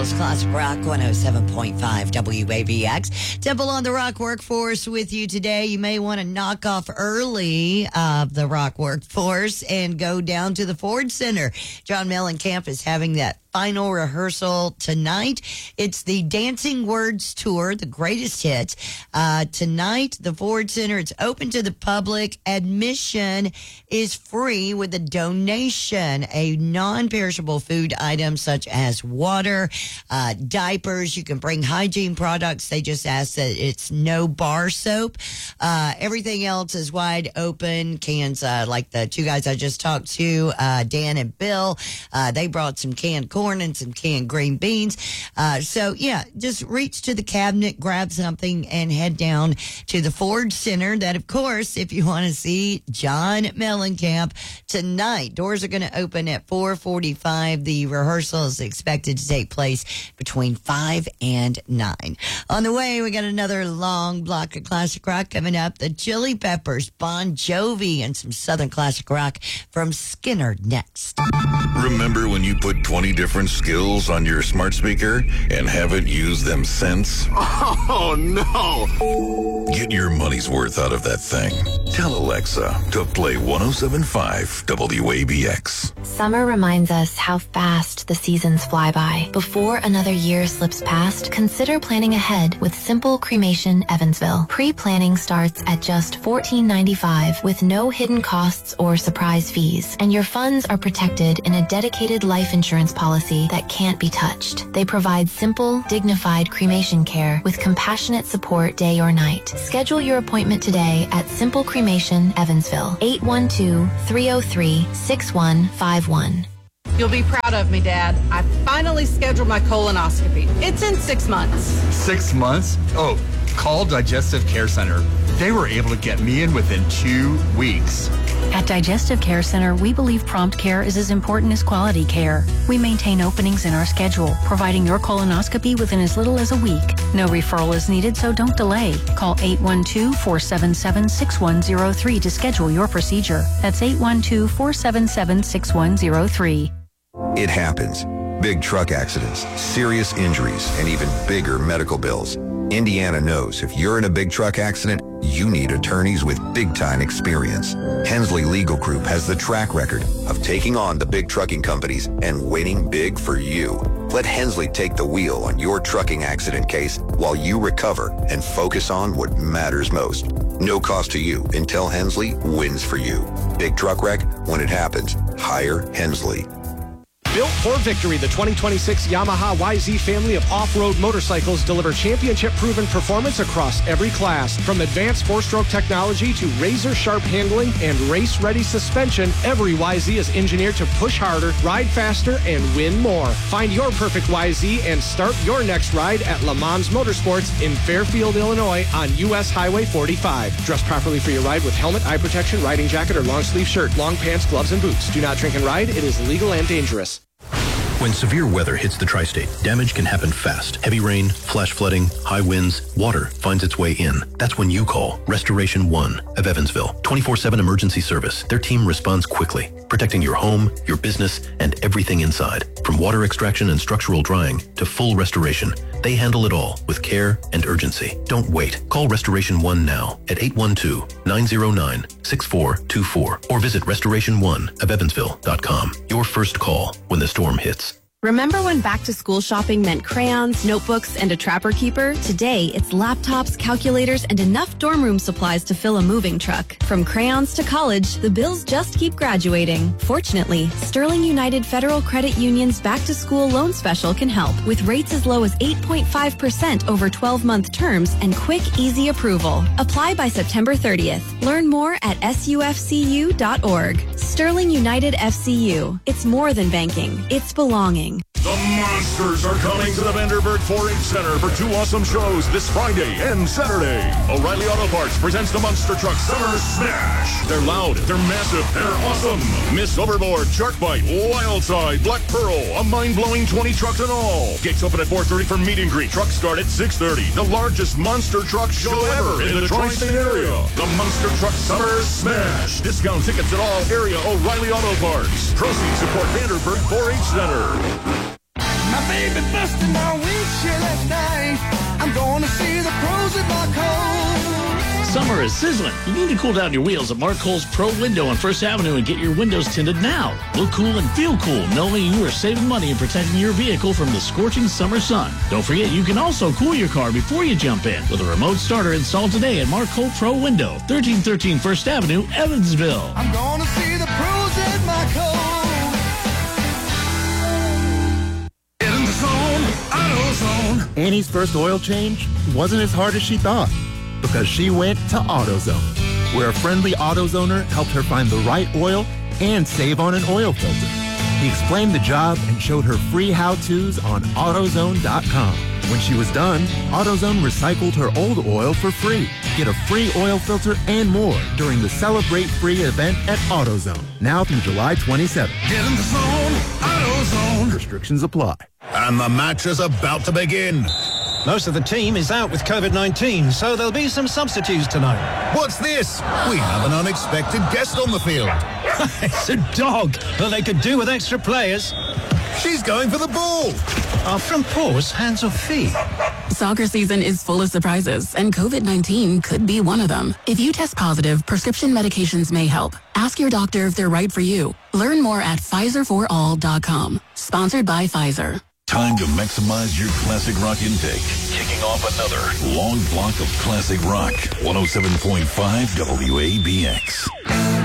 Nashville's Classic Rock 107.5 WABX. Temple on the Rock Workforce with you today. You may want to knock off early of the Rock Workforce and go down to the Ford Center. John Mellencamp is having that final rehearsal tonight. It's the Dancing Words Tour, the greatest hits. Tonight, the Ford Center, it's open to the public. Admission is free with a donation, a non-perishable food item such as water, diapers. You can bring hygiene products. They just ask that it's no bar soap. Everything else is wide open. Cans, like the two guys I just talked to, Dan and Bill, they brought some canned corn and some canned green beans. So yeah, just reach to the cabinet, grab something, and head down to the Ford Center. That, of course, if you want to see John Mellencamp tonight. Doors are going to open at 4:45. The rehearsal is expected to take place between 5 and 9. On the way, we got another long block of classic rock coming up. The Chili Peppers, Bon Jovi, and some Southern classic rock from Skinner next. Remember when you put 20 different skills on your smart speaker and haven't used them since? Oh, no. Get your money's worth out of that thing. Tell Alexa to play 107.5 WABX. Summer reminds us how fast the seasons fly by. Before another year slips past, consider planning ahead with Simple Cremation Evansville. Pre-planning starts at just $14.95 with no hidden costs or surprise fees, and your funds are protected in a dedicated life insurance policy that can't be touched. They provide simple, dignified cremation care with compassionate support day or night. Schedule your appointment today at Simple Cremation Evansville, 812-303-6151. You'll be proud of me, Dad. I finally scheduled my colonoscopy. It's in 6 months. 6 months? Oh, call Digestive Care Center. They were able to get me in within 2 weeks. At Digestive Care Center, we believe prompt care is as important as quality care. We maintain openings in our schedule, providing your colonoscopy within as little as a week. No referral is needed, so don't delay. Call 812-477-6103 to schedule your procedure. That's 812-477-6103. It happens. Big truck accidents, serious injuries, and even bigger medical bills. Indiana knows if you're in a big truck accident, you need attorneys with big-time experience. Hensley Legal Group has the track record of taking on the big trucking companies and winning big for you. Let Hensley take the wheel on your trucking accident case while you recover and focus on what matters most. No cost to you until Hensley wins for you. Big truck wreck, when it happens, hire Hensley. Built for victory, the 2026 Yamaha YZ family of off-road motorcycles deliver championship-proven performance across every class. From advanced four-stroke technology to razor-sharp handling and race-ready suspension, every YZ is engineered to push harder, ride faster, and win more. Find your perfect YZ and start your next ride at Le Mans Motorsports in Fairfield, Illinois on U.S. Highway 45. Dress properly for your ride with helmet, eye protection, riding jacket, or long-sleeve shirt, long pants, gloves, and boots. Do not drink and ride. It is illegal and dangerous. When severe weather hits the tri-state, damage can happen fast. Heavy rain, flash flooding, high winds, water finds its way in. That's when you call Restoration One of Evansville. 24/7 emergency service. Their team responds quickly, protecting your home, your business, and everything inside. From water extraction and structural drying to full restoration, they handle it all with care and urgency. Don't wait. Call Restoration One now at 812-909-6424 or visit restoration1ofevansville.com. Your first call when the storm hits. Remember when back-to-school shopping meant crayons, notebooks, and a Trapper Keeper? Today, it's laptops, calculators, and enough dorm room supplies to fill a moving truck. From crayons to college, the bills just keep graduating. Fortunately, Sterling United Federal Credit Union's back-to-school loan special can help, with rates as low as 8.5% over 12-month terms and quick, easy approval. Apply by September 30th. Learn more at sufcu.org. Sterling United FCU. It's more than banking. It's belonging. The Monsters are coming to the Vanderburg 4-H Center for 2 awesome shows this Friday and Saturday. O'Reilly Auto Parts presents the Monster Truck Summer Smash. They're loud, they're massive, they're awesome. Miss Overboard, Shark Bite, Wildside, Black Pearl, a mind-blowing 20 trucks in all. Gates open at 4:30 for meet and greet. Trucks start at 6:30. The largest monster truck show ever in the tri-state area. The Monster Truck Summer Smash. Discount tickets at all area O'Reilly Auto Parts. Proceeds support Vanderburg 4-H Center. My baby busting Summer is sizzling. You need to cool down your wheels at Mark Cole's Pro Window on First Avenue and get your windows tinted now. Look cool and feel cool knowing you are saving money and protecting your vehicle from the scorching summer sun. Don't forget, you can also cool your car before you jump in with a remote starter installed today at Mark Cole Pro Window, 1313 First Avenue, Evansville. I'm gonna see the pros in my coat. Get in the zone, AutoZone. Annie's first oil change wasn't as hard as she thought because she went to AutoZone, where a friendly AutoZoner helped her find the right oil and save on an oil filter. He explained the job and showed her free how-tos on AutoZone.com. When she was done, AutoZone recycled her old oil for free. Get a free oil filter and more during the Celebrate Free event at AutoZone, now through July 27th. Get in the zone, AutoZone. Restrictions apply. And the match is about to begin. Most of the team is out with COVID-19, so there'll be some substitutes tonight. What's this? We have an unexpected guest on the field. It's a dog. Well, they could do with extra players. She's going for the ball. From paws, hands or feet. Soccer season is full of surprises, and COVID-19 could be one of them. If you test positive, prescription medications may help. Ask your doctor if they're right for you. Learn more at PfizerForAll.com. Sponsored by Pfizer. Time to maximize your classic rock intake. Kicking off another long block of classic rock. 107.5 WABX.